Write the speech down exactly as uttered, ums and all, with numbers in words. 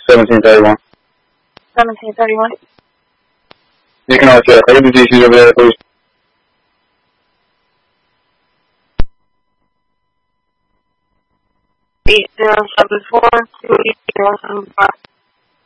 seventeen thirty-one. seventeen thirty-one. You can also check. I get the G Cs over there, please. eight zero seven four two eight zero seven five.